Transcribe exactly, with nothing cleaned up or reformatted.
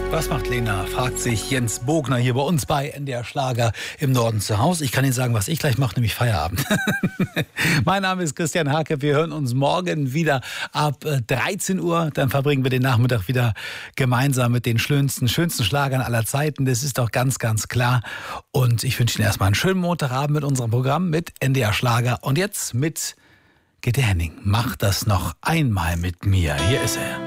Was macht Lena? Fragt sich Jens Bogner hier bei uns bei N D R Schlager im Norden zu Hause. Ich kann Ihnen sagen, was ich gleich mache, nämlich Feierabend. Mein Name ist Christian Hake. Wir hören uns morgen wieder ab dreizehn Uhr. Dann verbringen wir den Nachmittag wieder gemeinsam mit den schönsten, schönsten Schlagern aller Zeiten. Das ist doch ganz, ganz klar. Und ich wünsche Ihnen erstmal einen schönen Montagabend mit unserem Programm mit N D R Schlager. Und jetzt mit Gitte Henning. Mach das noch einmal mit mir. Hier ist er.